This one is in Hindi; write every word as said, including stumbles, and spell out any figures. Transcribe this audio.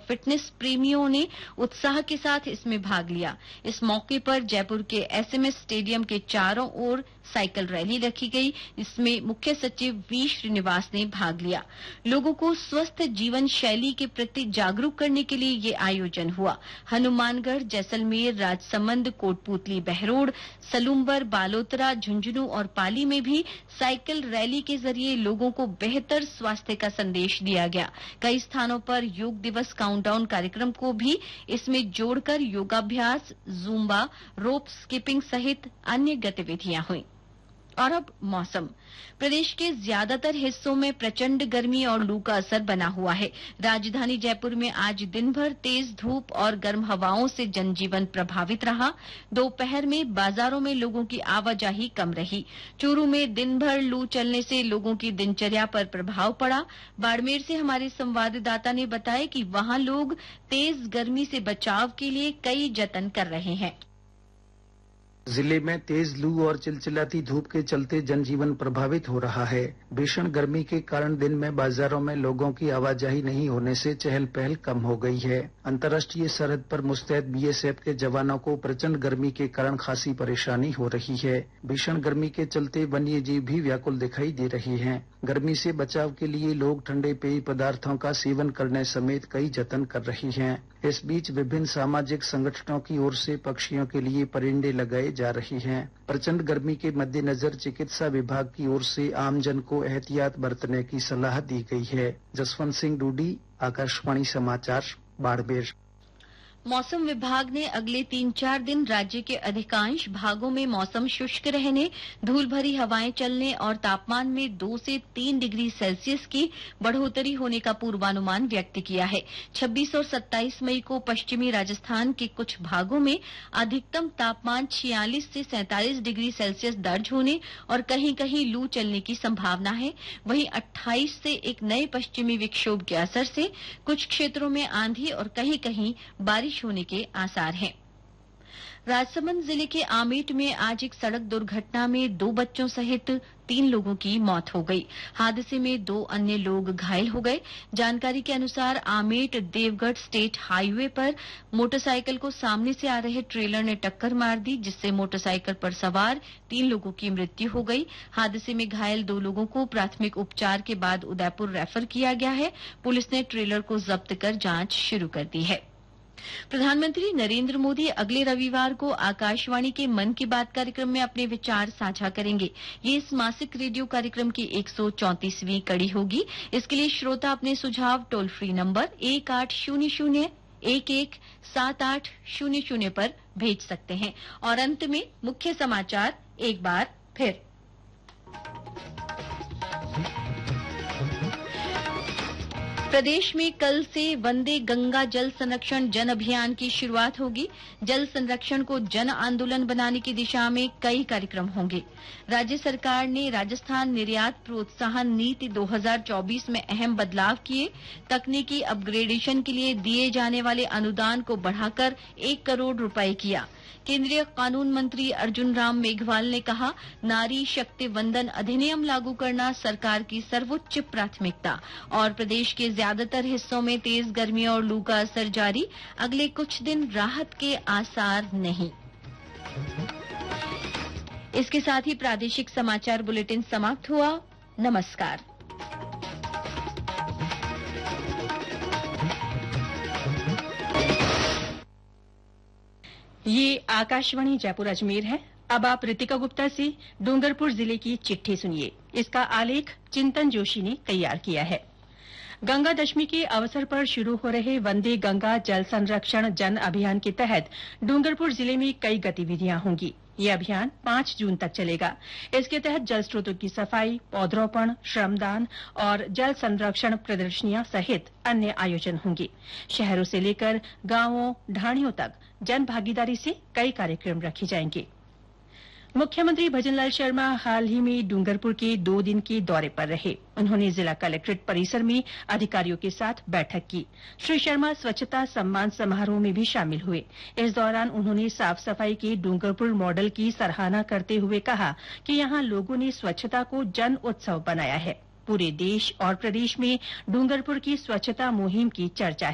फिटनेस प्रेमियों ने उत्साह के साथ इसमें भाग लिया। इस मौके पर जयपुर के एसएमएस स्टेडियम के चारों ओर साइकिल रैली रखी गई। इसमें मुख्य सचिव वी श्रीनिवास ने भाग लिया। लोगों को स्वस्थ जीवन शैली के प्रति जागरूक करने के लिए ये आयोजन हुआ। हनुमानगढ़, जैसलमेर, राजसमंद, कोटपूतली, बहरोड, सलूम्बर, बालोतरा, झुंझुनू और पाली में भी साइकिल रैली के जरिए लोगों को बेहतर स्वास्थ्य का संदेश दिया गया। कई स्थानों पर योग दिवस काउंटडाउन कार्यक्रम को भी इसमें जोड़कर योगाभ्यास, जूम्बा, रोप स्किपिंग सहित अन्य गतिविधियां हुई। और अब मौसम। प्रदेश के ज्यादातर हिस्सों में प्रचंड गर्मी और लू का असर बना हुआ है। राजधानी जयपुर में आज दिन भर तेज धूप और गर्म हवाओं से जनजीवन प्रभावित रहा। दोपहर में बाजारों में लोगों की आवाजाही कम रही। चूरू में दिन भर लू चलने से लोगों की दिनचर्या पर प्रभाव पड़ा। बाड़मेर से हमारे संवाददाता ने बताया कि वहां लोग तेज गर्मी से बचाव के लिए कई जतन कर रहे हैं। जिले में तेज लू और चिलचिलाती धूप के चलते जनजीवन प्रभावित हो रहा है। भीषण गर्मी के कारण दिन में बाजारों में लोगों की आवाजाही नहीं होने से चहल पहल कम हो गई है। अंतर्राष्ट्रीय सरहद पर मुस्तैद बीएसएफ के जवानों को प्रचंड गर्मी के कारण खासी परेशानी हो रही है। भीषण गर्मी के चलते वन्य जीव भी व्याकुल दिखाई दे रहे हैं। गर्मी से बचाव के लिए लोग ठंडे पेय पदार्थों का सेवन करने समेत कई जतन कर रहे हैं। इस बीच विभिन्न सामाजिक संगठनों की ओर से पक्षियों के लिए परिंदे लगाए जा रही हैं। प्रचंड गर्मी के मद्देनजर चिकित्सा विभाग की ओर से आमजन को एहतियात बरतने की सलाह दी गई है। जसवंत सिंह डूडी, आकाशवाणी समाचार, बाड़मेर। मौसम विभाग ने अगले तीन चार दिन राज्य के अधिकांश भागों में मौसम शुष्क रहने, धूल भरी हवाएं चलने और तापमान में दो से तीन डिग्री सेल्सियस की बढ़ोतरी होने का पूर्वानुमान व्यक्त किया है। छब्बीस और सत्ताईस मई को पश्चिमी राजस्थान के कुछ भागों में अधिकतम तापमान छियालीस से सैंतालीस डिग्री सेल्सियस दर्ज होने और कहीं कहीं लू चलने की संभावना है। वहीं अट्ठाईस से एक नए पश्चिमी विक्षोभ के असर से कुछ क्षेत्रों में आंधी और कहीं कहीं बारिश होने के आसार हैं। राजसमंद जिले के आमेट में आज एक सड़क दुर्घटना में दो बच्चों सहित तीन लोगों की मौत हो गई। हादसे में दो अन्य लोग घायल हो गए। जानकारी के अनुसार आमेट देवगढ़ स्टेट हाईवे पर मोटरसाइकिल को सामने से आ रहे ट्रेलर ने टक्कर मार दी, जिससे मोटरसाइकिल पर सवार तीन लोगों की मृत्यु हो गई। हादसे में घायल दो लोगों को प्राथमिक उपचार के बाद उदयपुर रेफर किया गया है। पुलिस ने ट्रेलर को जब्त कर जांच शुरू कर दी है। प्रधानमंत्री नरेंद्र मोदी अगले रविवार को आकाशवाणी के मन की बात कार्यक्रम में अपने विचार साझा करेंगे। ये इस मासिक रेडियो कार्यक्रम की एक सौ चौंतीसवीं कड़ी होगी। इसके लिए श्रोता अपने सुझाव टोल फ्री नंबर एक आठ शून्य शून्य एक एक सात आठ शून्य शून्य पर भेज सकते हैं। और अंत में मुख्य समाचार एक बार फिर। प्रदेश में कल से वंदे गंगा जल संरक्षण जन अभियान की शुरुआत होगी। जल संरक्षण को जन आंदोलन बनाने की दिशा में कई कार्यक्रम होंगे। राज्य सरकार ने राजस्थान निर्यात प्रोत्साहन नीति दो हज़ार चौबीस में अहम बदलाव किए। तकनीकी अपग्रेडेशन के लिए दिए जाने वाले अनुदान को बढ़ाकर एक करोड़ रुपए किया। केंद्रीय कानून मंत्री अर्जुन राम मेघवाल ने कहा, नारी शक्ति वंदन अधिनियम लागू करना सरकार की सर्वोच्च प्राथमिकता। और प्रदेश के ज्यादातर हिस्सों में तेज गर्मी और लू का असर जारी, अगले कुछ दिन राहत के आसार नहीं। इसके साथ ही प्रादेशिक समाचार बुलेटिन समाप्त हुआ। नमस्कार। ये आकाशवाणी जयपुर अजमेर है। अब आप रितिका गुप्ता से डूंगरपुर जिले की चिट्ठी सुनिए। इसका आलेख चिंतन जोशी ने तैयार किया है। गंगा दशमी के अवसर पर शुरू हो रहे वंदे गंगा जल संरक्षण जन अभियान के तहत डूंगरपुर जिले में कई गतिविधियां होंगी। ये अभियान पांच जून तक चलेगा। इसके तहत जल स्रोतों की सफाई, पौधरोपण, श्रमदान और जल संरक्षण प्रदर्शनियां सहित अन्य आयोजन होंगे। शहरों से लेकर गांवों, ढाणियों तक जन भागीदारी से कई कार्यक्रम रखे जाएंगे। मुख्यमंत्री भजनलाल शर्मा हाल ही में डूंगरपुर के दो दिन के दौरे पर रहे। उन्होंने जिला कलेक्ट्रेट परिसर में अधिकारियों के साथ बैठक की। श्री शर्मा स्वच्छता सम्मान समारोह में भी शामिल हुए। इस दौरान उन्होंने साफ सफाई के डूंगरपुर मॉडल की सराहना करते हुए कहा कि यहां लोगों ने स्वच्छता को जन उत्सव बनाया है। पूरे देश और प्रदेश में डूंगरपुर की स्वच्छता मुहिम की चर्चा है।